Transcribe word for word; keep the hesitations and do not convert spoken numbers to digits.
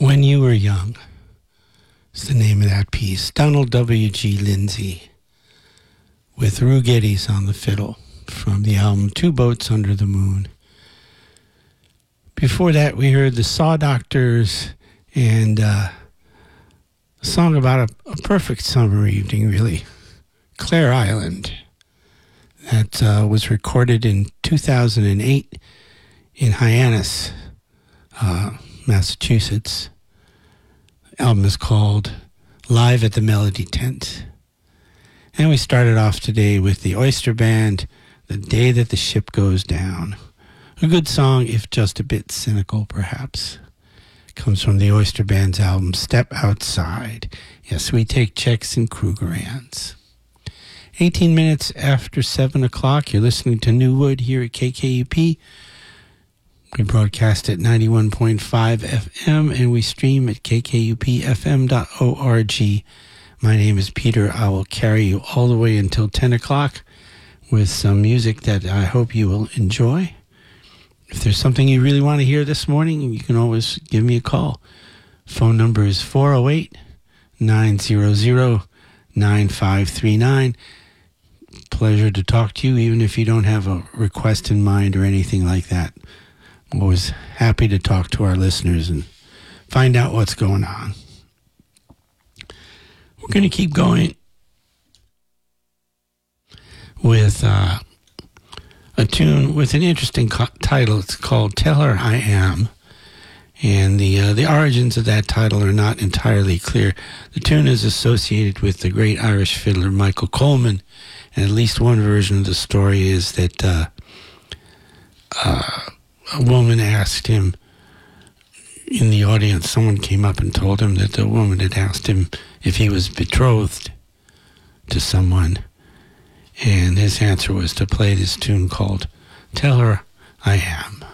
When You Were Young is the name of that piece. Donald W G. Lindsay with Rue Geddes on the fiddle from the album Two Boats Under the Moon. Before that, we heard the Saw Doctors and uh, a song about a, a perfect summer evening, really. Clare Island. That uh, was recorded in two thousand eight in Hyannis, uh, Massachusetts. The album is called Live at the Melody Tent. And we started off today with the Oyster Band, The Day That the Ship Goes Down. A good song, if just a bit cynical, perhaps. Comes from the Oyster Band's album, Step Outside. Yes, we take checks in Krugerrands. eighteen minutes after seven o'clock, you're listening to New Wood here at K K U P. We broadcast at ninety-one point five F M, and we stream at k k u p f m dot org. My name is Peter. I will carry you all the way until ten o'clock with some music that I hope you will enjoy. If there's something you really want to hear this morning, you can always give me a call. Phone number is four oh eight, nine hundred, nine five three nine. Pleasure to talk to you, even if you don't have a request in mind or anything like that. I'm always happy to talk to our listeners and find out what's going on. We're going to keep going with uh, a tune with an interesting co- title. It's called Tell Her I Am. And the uh, the origins of that title are not entirely clear. The tune is associated with the great Irish fiddler Michael Coleman. And at least one version of the story is that uh, uh, a woman asked him in the audience, someone came up and told him that the woman had asked him if he was betrothed to someone. And his answer was to play this tune called Tell Her I Am.